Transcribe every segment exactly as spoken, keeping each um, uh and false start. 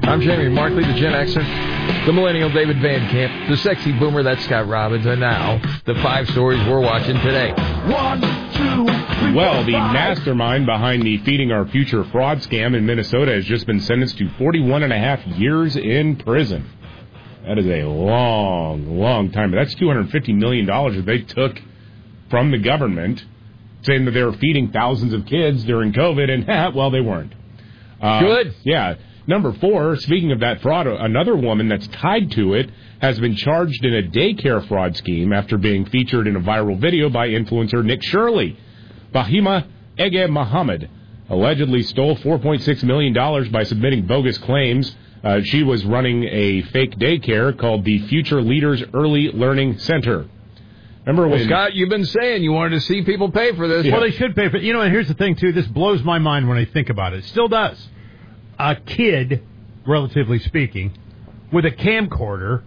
I'm Jamie Markley, the Gen Xer, the Millennial David Van Camp, the sexy boomer, that's Scott Robbins, and now the five stories we're watching today. One, two, three, well, the five. mastermind behind the Feeding Our Future fraud scam in Minnesota has just been sentenced to forty-one and a half years in prison. That is a long, long time. That's two hundred fifty million dollars that they took from the government, saying that they were feeding thousands of kids during COVID, and, well, they weren't. Uh, Good. Yeah. Number four, speaking of that fraud, another woman that's tied to it has been charged in a daycare fraud scheme after being featured in a viral video by influencer Nick Shirley. Bahima Ege Muhammad allegedly stole four point six million dollars by submitting bogus claims. Uh, she was running a fake daycare called the Future Leaders Early Learning Center. Remember when... Well, Scott, you've been saying you wanted to see people pay for this. Yeah. Well, they should pay for it. You know, and here's the thing, too. This blows my mind when I think about it. It still does. A kid, relatively speaking, with a camcorder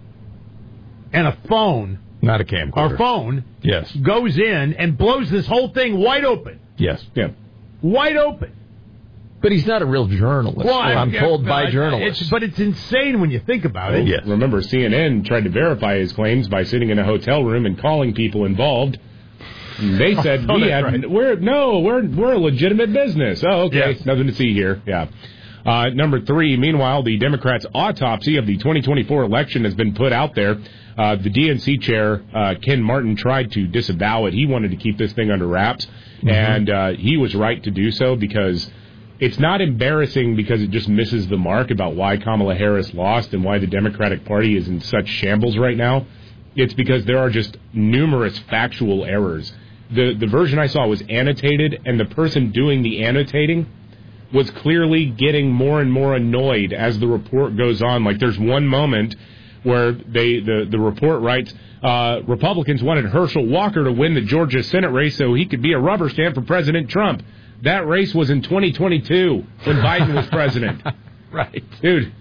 and a phone. Not a camcorder. Or phone. Yes. Goes in and blows this whole thing wide open. Yes. Yeah. Wide open. But he's not a real journalist. Well, I'm I, told I, by I, journalists. It's, but it's insane when you think about it. Yes. Remember, C N N tried to verify his claims by sitting in a hotel room and calling people involved. They said, oh, we that's had, right. we're, no, we're, we're a legitimate business. Oh, okay. Yes. Nothing to see here. Yeah. Uh, number three, meanwhile, the Democrats' autopsy of the twenty twenty-four election has been put out there. Uh, the D N C chair, uh, Ken Martin, tried to disavow it. He wanted to keep this thing under wraps, mm-hmm. and uh, he was right to do so because it's not embarrassing because it just misses the mark about why Kamala Harris lost and why the Democratic Party is in such shambles right now. It's because there are just numerous factual errors. The, the version I saw was annotated, and the person doing the annotating was clearly getting more and more annoyed as the report goes on. Like, there's one moment where they the, the report writes, uh, Republicans wanted Herschel Walker to win the Georgia Senate race so he could be a rubber stamp for President Trump. That race was in twenty twenty-two when Biden was president. Right. Dude.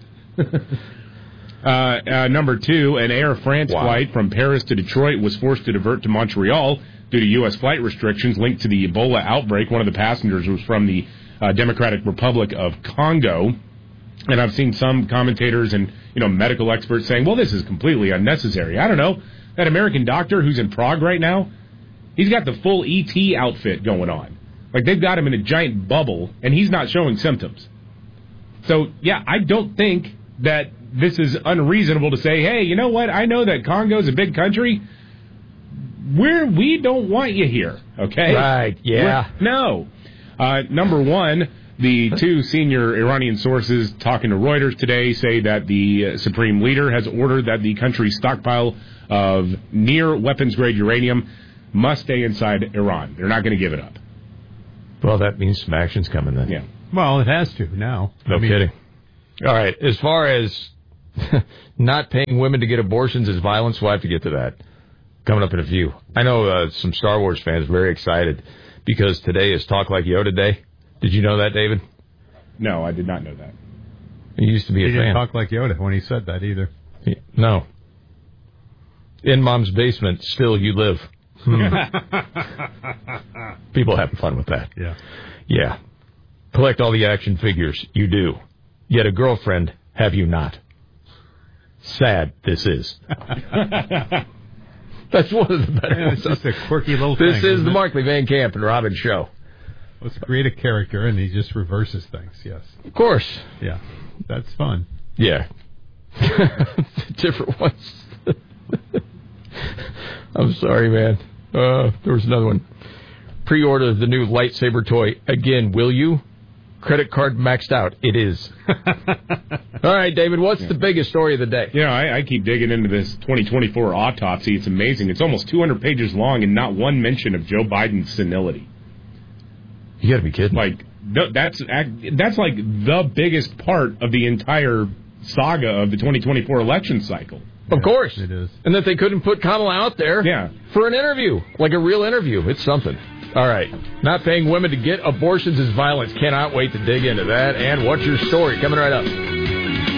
uh, uh, number two, an Air France wow. flight from Paris to Detroit was forced to divert to Montreal due to U S flight restrictions linked to the Ebola outbreak. One of the passengers was from the Uh, Democratic Republic of Congo, and I've seen some commentators and you know medical experts saying, well, this is completely unnecessary. I don't know. That American doctor who's in Prague right now, he's got the full E T outfit going on. Like, they've got him in a giant bubble, and he's not showing symptoms. So, yeah, I don't think that this is unreasonable to say, hey, you know what? I know that Congo's a big country. We're, we don't want you here, okay? Right, yeah. We're, no. Uh, number one, the two senior Iranian sources talking to Reuters today say that the uh, Supreme Leader has ordered that the country's stockpile of near weapons-grade uranium must stay inside Iran. They're not going to give it up. Well, that means some action's coming then. Yeah. Well, it has to now. No I mean, kidding. All right. As far as not paying women to get abortions is violence, we'll have to get to that coming up in a few. I know uh, some Star Wars fans are very excited because today is Talk Like Yoda Day. Did you know that, David? No, I did not know that. He used to be he a fan. He didn't talk like Yoda when he said that either. He, no. In Mom's basement, still you live. Hmm. People having fun with that. Yeah. Yeah. Collect all the action figures. You do. Yet a girlfriend have you not. Sad this is. That's one of the better yeah, ones. It's just a quirky little this thing. This is the it? Markley Van Camp and Robbins show. Let's create a character, and he just reverses things, yes. Of course. Yeah. That's fun. Yeah. Different ones. I'm sorry, man. Uh, there was another one. Pre-order the new lightsaber toy. Again, will you? Credit card maxed out. It is. All right, David, what's yeah. the biggest story of the day? Yeah, I, I keep digging into this twenty twenty-four autopsy. It's amazing. It's almost two hundred pages long and not one mention of Joe Biden's senility. You got to be kidding. Like, th- that's that's like the biggest part of the entire saga of the twenty twenty-four election cycle. Of yeah, course. It is. And that they couldn't put Kamala out there yeah. for an interview, like a real interview. It's something. All right. Not paying women to get abortions is violence. Cannot wait to dig into that. And what's your story? Coming right up.